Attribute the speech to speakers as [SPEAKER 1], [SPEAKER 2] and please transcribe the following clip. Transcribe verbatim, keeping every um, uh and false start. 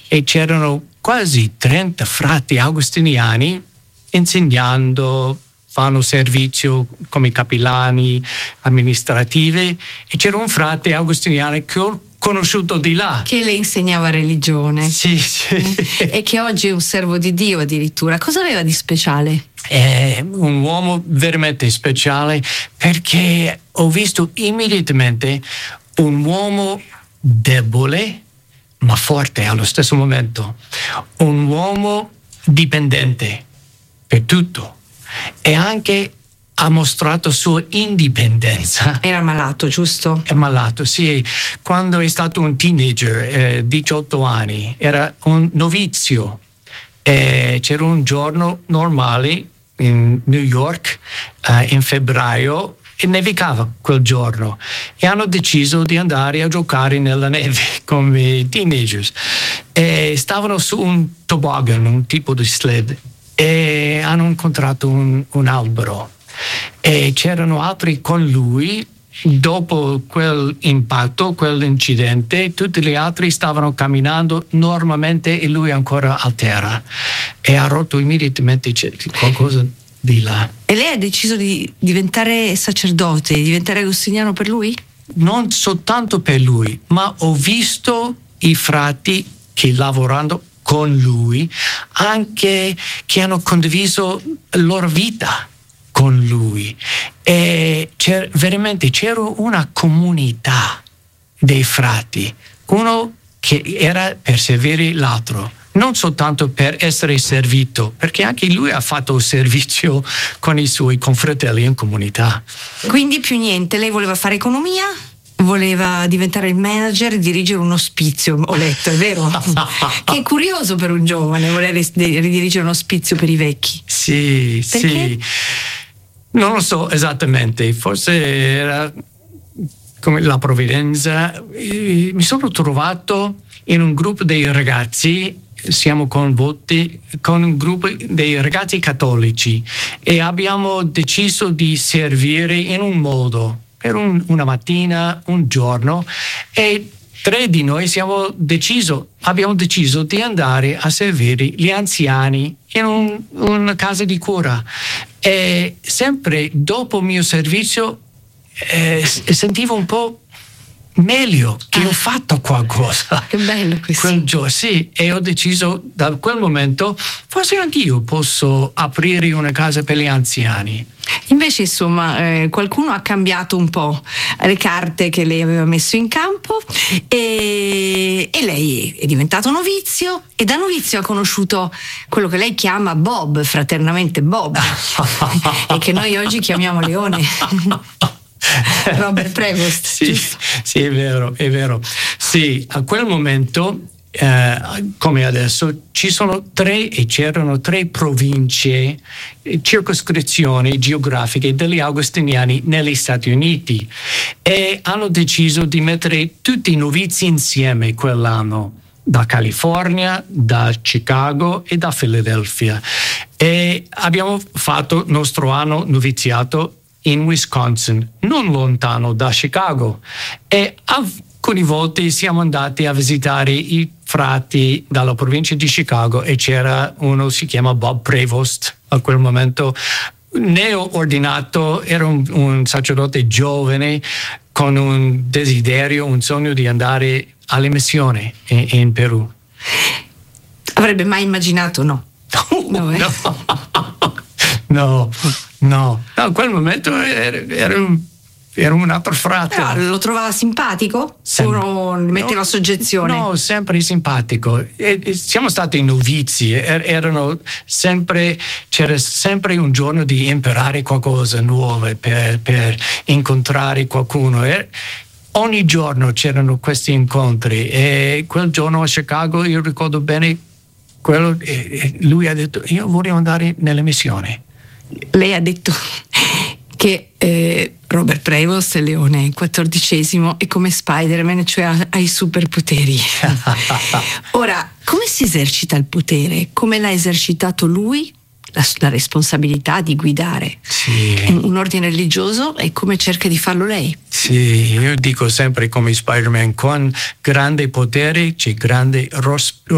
[SPEAKER 1] e c'erano quasi trenta frati agostiniani insegnando, fanno servizio come cappellani amministrativi, e c'era un frate agostiniano che ho conosciuto di là,
[SPEAKER 2] che le insegnava religione.
[SPEAKER 1] Sì, sì.
[SPEAKER 2] E che oggi è un servo di Dio addirittura. Cosa aveva di speciale?
[SPEAKER 1] È un uomo veramente speciale, perché ho visto immediatamente un uomo debole ma forte allo stesso momento, un uomo dipendente per tutto, e anche ha mostrato sua indipendenza.
[SPEAKER 2] Era malato, giusto?
[SPEAKER 1] È malato, sì. Quando è stato un teenager, eh, diciotto anni, era un novizio. Eh, c'era un giorno normale in New York, eh, in febbraio, e nevicava quel giorno, e hanno deciso di andare a giocare nella neve come teenagers. E stavano su un toboggan, un tipo di sled, e hanno incontrato un, un albero, e c'erano altri con lui. Dopo quell'impatto, quell'incidente, tutti gli altri stavano camminando normalmente e lui ancora a terra, e ha rotto immediatamente qualcosa di là.
[SPEAKER 2] E lei ha deciso di diventare sacerdote, di diventare agostiniano per lui?
[SPEAKER 1] Non soltanto per lui, ma ho visto i frati che lavorando con lui, anche che hanno condiviso la loro vita con lui, e c'era, veramente c'era una comunità dei frati, uno che era per servire l'altro, non soltanto per essere servito, perché anche lui ha fatto servizio con i suoi confratelli in comunità.
[SPEAKER 2] Quindi più niente, lei voleva fare economia? Voleva diventare il manager e dirigere un ospizio, ho letto, è vero? Che è curioso per un giovane voler ridirigere un ospizio per i vecchi.
[SPEAKER 1] Sì,
[SPEAKER 2] perché?
[SPEAKER 1] Sì. Non lo so esattamente, forse era come la provvidenza. Mi sono trovato in un gruppo dei ragazzi, siamo coinvolti con un gruppo dei ragazzi cattolici, e abbiamo deciso di servire in un modo, per un, una mattina, un giorno, e tre di noi siamo deciso, abbiamo deciso di andare a servire gli anziani in un, una casa di cura. E sempre dopo il mio servizio eh, sentivo un po' meglio che ah. ho fatto qualcosa.
[SPEAKER 2] Che bello questo.
[SPEAKER 1] Quel giorno, sì, e ho deciso da quel momento forse anch'io posso aprire una casa per gli anziani.
[SPEAKER 2] Invece, insomma, eh, qualcuno ha cambiato un po' le carte che lei aveva messo in campo, e, e lei è diventato novizio, e da novizio ha conosciuto quello che lei chiama Bob, fraternamente Bob, e che noi oggi chiamiamo Leone. Robert Prevost.
[SPEAKER 1] Sì, sì, è vero, è vero. Sì, a quel momento, eh, come adesso, ci sono tre e c'erano tre province, circoscrizioni geografiche degli agostiniani negli Stati Uniti, e hanno deciso di mettere tutti i novizi insieme quell'anno, da California, da Chicago e da Philadelphia, e abbiamo fatto il nostro anno noviziato in Wisconsin, non lontano da Chicago, e alcune volte siamo andati a visitare i frati dalla provincia di Chicago, e c'era uno, si chiama Bob Prevost, a quel momento neo-ordinato, era un, un sacerdote giovane con un desiderio, un sogno di andare alle missioni in, in Perù.
[SPEAKER 2] Avrebbe mai immaginato no?
[SPEAKER 1] No,
[SPEAKER 2] no, eh?
[SPEAKER 1] no. No, no, no, in quel momento era, era, un, era un altro frate.
[SPEAKER 2] Ah, lo trovava simpatico?
[SPEAKER 1] Sem-
[SPEAKER 2] o non metteva
[SPEAKER 1] no,
[SPEAKER 2] soggezione?
[SPEAKER 1] No, sempre simpatico. E, e siamo stati novizi, er, erano sempre, c'era sempre un giorno di imparare qualcosa nuovo, per, per incontrare qualcuno. E ogni giorno c'erano questi incontri, e quel giorno a Chicago io ricordo bene quello, e lui ha detto: io voglio andare nelle missioni.
[SPEAKER 2] Lei ha detto che eh, Robert Prevost, Leone quattordicesimo, è come Spider-Man, cioè ha, ha i superpoteri. Ora, come si esercita il potere? Come l'ha esercitato lui? La, la responsabilità di guidare
[SPEAKER 1] sì.
[SPEAKER 2] un, un ordine religioso, e come cerca di farlo lei?
[SPEAKER 1] Sì, io dico sempre come Spider-Man: con grande potere c'è grande ros-